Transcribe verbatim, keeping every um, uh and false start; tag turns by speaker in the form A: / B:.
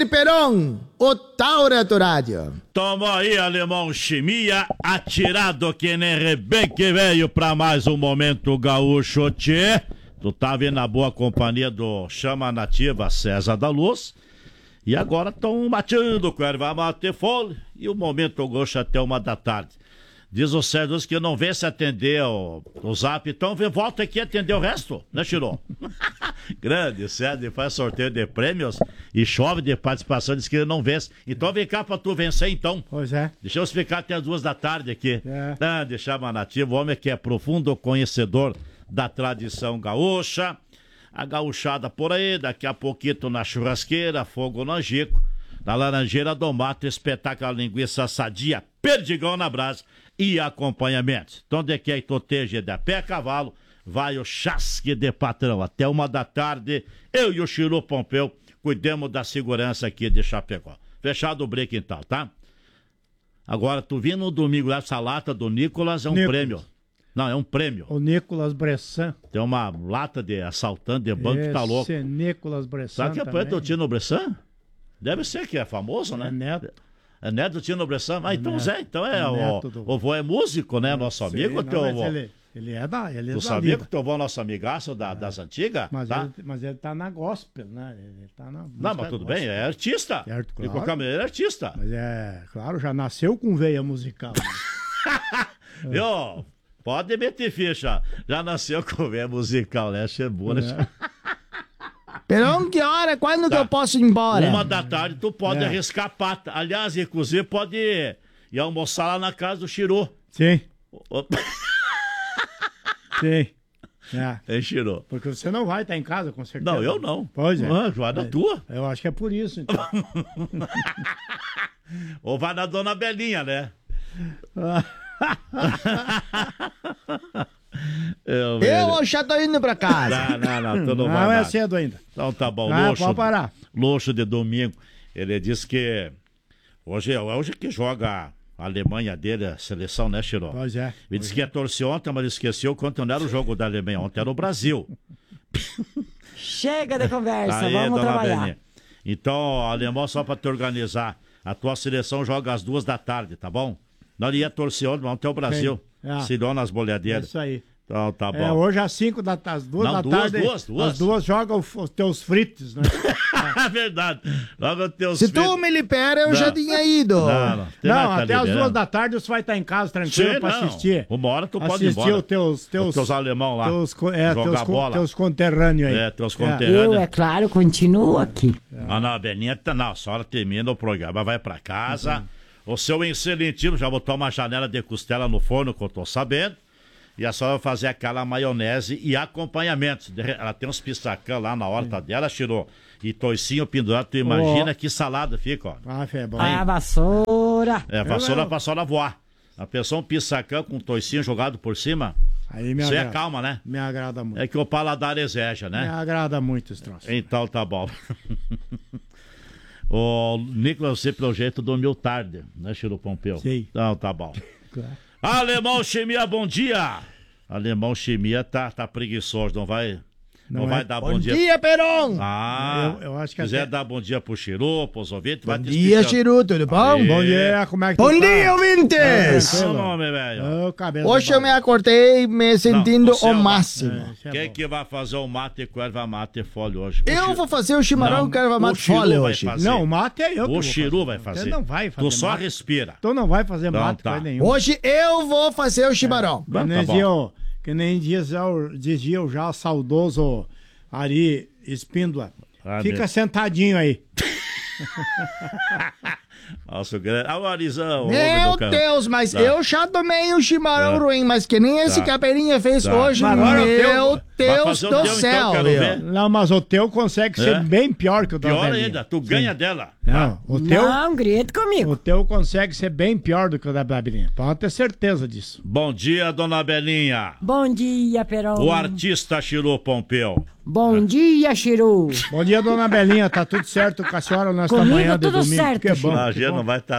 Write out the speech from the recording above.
A: Peron, o Taura do Rádio.
B: Toma aí, alemão Chimia, atirado que nem rebenque veio pra mais um Momento Gaúcho, tchê. Tu tava aí na boa companhia do Chama Nativa César da Luz. E agora estão mateando com erva mate fole. E o Momento Gaúcho até uma da tarde. Diz o Sérgio que não vê se atender o, o zap, então vem, volta aqui atender o resto, né, Chiro? Grande, Sérgio, faz sorteio de prêmios e chove de participação, diz que ele não vence. Então vem cá pra tu vencer, então.
C: Pois é.
B: Deixa eu ficar até as duas da tarde aqui.
C: É.
B: Ah, deixar uma nativa, o homem que é profundo conhecedor da tradição gaúcha. A gaúchada por aí, daqui a pouquinho na churrasqueira, fogo no angico. Na laranjeira do mato, espetáculo linguiça sadia, perdigão na brasa e acompanhamento. Então, de que aí toteja de a pé a cavalo, vai o chasque de patrão. Até uma da tarde, eu e o Chiru Pompeu cuidamos da segurança aqui de Chapecó. Fechado o break então, tá? Agora, tu vindo no domingo, essa lata do Nicolas é um
C: Nicolas.
B: prêmio. Não, é um prêmio.
C: O Nicolas Bressan.
B: Tem uma lata de assaltante de banco que tá louco.
C: Esse Nicolas Bressan.
B: Sabe que é poeta do Tino Bressan? Deve ser que é famoso, né?
C: É neto.
B: É neto do Tino Bressan? Ah, então
C: neto.
B: Zé, então é,
C: É
B: o,
C: neto do-
B: o vô é músico, né? Nosso
C: Sei,
B: amigo,
C: não,
B: teu
C: mas
B: vô.
C: Ele, ele é da, ele é
B: Tu
C: da
B: sabia
C: lida.
B: que teu vô é nosso amigaço da- das antigas?
C: Mas,
B: Tá?
C: ele, mas ele tá na gospel, né? Ele tá na
B: Não,
C: música
B: mas tudo
C: gospel.
B: bem, é artista.
C: Certo,
B: De
C: claro.
B: qualquer maneira, é artista.
C: Mas é, claro, já nasceu com veia musical. né?
B: Viu? Pode meter ficha. Já nasceu com veia musical, né? Achei boa, né?
A: Peron, que hora? Quando que
B: Tá.
A: eu posso ir embora?
B: Uma da tarde tu pode
C: É.
B: arriscar a pata. Aliás, inclusive, pode ir, ir almoçar lá na casa do Chiru.
C: Sim,
B: Ô,
C: sim. É,
B: Hein, Chiru?
C: porque você não vai estar em casa, com certeza.
B: Não, eu não.
C: Pois é.
B: Ah, vai na tua.
C: Eu acho que é por isso, então.
B: Ou vai na Dona Belinha, né? eu,
A: Eu já tô indo pra casa.
B: Não, não, não, tu não,
C: Não,
B: vai
C: é
B: nada.
C: cedo ainda.
B: Então tá bom,
C: Ah,
B: luxo.
C: pode parar.
B: Luxo de domingo. Ele disse que hoje, hoje que joga a Alemanha dele, a seleção, né, Chiro?
C: Pois é.
B: Ele disse que ia torcer ontem, mas esqueceu que ontem não era o jogo da Alemanha, ontem era o Brasil.
D: Chega de conversa,
B: Aí,
D: vamos
B: dona
D: trabalhar.
B: Belinha. Então, alemão, só pra te organizar, a tua seleção joga às duas da tarde, tá bom? Nós ia torcer ontem, mas ontem é o Brasil.
C: Ah.
B: Se deu nas
C: É
B: bolhadeiras.
C: isso aí.
B: Então, tá bom.
C: É, hoje às cinco da tarde, às duas
B: Não,
C: da
B: duas,
C: tarde.
B: duas, duas.
C: As duas jogam os, os teus frites, né?
B: É verdade. Logo os teus
A: Se tu
B: filhos-
A: me libera, eu
B: Não.
A: já tinha ido.
B: Não, não. Você vai
C: Não,
B: tá
C: até às
B: liberando.
C: duas da tarde você vai estar em casa tranquilo
B: Sim,
C: pra
B: não.
C: assistir.
B: Uma hora tu pode ir
C: Assistir
B: embora.
C: os teus, teus,
B: Os teus alemão lá.
C: teus, co- é,
B: jogar
C: teus, co-
B: bola.
C: teus conterrâneos aí.
B: É, teus
C: É.
B: conterrâneos.
D: Eu, é claro, continuo aqui.
B: Ah, não, a Belinha, tá, não, a senhora termina o programa, vai pra casa.
C: Uhum.
B: O seu excelentíssimo já botou uma janela de costela no forno, que eu tô sabendo. E a senhora vai fazer aquela maionese e acompanhamento. De- Ela tem uns pissacão lá na horta dela, tirou. E toicinho pendurado, tu imagina
C: Ó.
B: que salada fica, ó.
C: Ah, é bom.
D: A vassoura.
B: É, vassoura
C: não.
B: pra senhora voar. A pessoa um pissacão com toicinho jogado por cima,
C: Aí me
B: isso é
C: agrada.
B: calma, né?
C: Me agrada muito.
B: É que o paladar exege,
C: Me
B: né?
C: agrada muito esse troço.
B: Então tá bom. O Nicolas, você pelo jeito dormiu tarde, né, Chiro Pompeu?
C: Sim.
B: Então tá bom.
C: Claro.
B: Alemão Chimia, bom dia! Alemão Chimia tá, tá preguiçoso, não vai, não,
C: Não
B: vai
C: é-
B: dar
A: Bom
B: bom dia.
A: dia, Peron.
B: Ah,
C: Eu- eu acho que
B: quiser
C: até-
B: dar bom dia pro Chiru, pros ouvintes, vai
A: Bom
B: te
A: dia,
B: explicar.
A: Chiru, tudo bom?
B: Aê.
C: Bom dia, como é que
A: Bom
C: tu tá?
A: dia, ouvintes!
C: Ah,
B: Não, nome, velho.
C: Ô, cabeça
A: Hoje
C: do
A: eu me acordei me sentindo
B: você é
A: o
B: uma-
A: máximo.
C: É, isso é
B: Quem
C: bom.
B: que vai fazer o mate com erva mate folha hoje? O
A: Eu
B: Chiru-
A: vou fazer o chimarrão
B: Não,
A: com erva
B: o
A: mate
B: Chiru
A: folha
B: vai
A: hoje.
B: fazer.
C: Não, o mate é eu que
B: O
C: vou
B: Chiru
C: fazer.
B: vai fazer.
C: Você não vai fazer
B: Tu só
C: mate.
B: respira.
C: Tu não vai fazer
B: Não,
C: mate,
B: tá.
C: coisa nenhum.
A: Hoje eu vou fazer o chimarrão.
B: Bom,
C: Que nem
B: tá
C: dizia
B: bom.
C: o- que nem dizia o, dizia o já saudoso Ari Espíndola.
B: Ah,
C: Fica
B: meu.
C: sentadinho aí.
B: Nossa, o grande. Ah, o Arizão. o homem
A: Meu
B: do carro.
A: Deus, mas
B: Tá.
A: eu já tomei um chimarrão
B: Tá.
A: ruim, mas que nem esse
B: Tá.
A: que a Perinha fez
B: Tá.
A: hoje.
C: Mas agora o
A: Meu
C: teu-
B: Vai
A: Deus
B: fazer o
A: do
B: teu, então,
A: céu,
B: quero
A: meu.
B: ver.
C: Não, mas o teu consegue
B: É?
C: ser bem pior que o da
B: Pior
C: Belinha.
B: ainda, tu ganha dela.
C: Não, o teu,
D: Não, grite comigo.
C: o teu consegue ser bem pior do que o da Belinha. Pode ter certeza disso.
B: Bom dia, dona Belinha.
D: Bom dia, Peron.
B: O artista Chiru Pompeu.
D: Bom dia, Chiru.
C: Bom dia, dona Belinha. Tá tudo certo com a senhora nesta
D: Comigo
C: manhã de
D: tudo
C: domingo?
D: certo,
C: Que bom.
D: Chico.
B: A
C: que
B: gente
C: bom.
B: não vai estar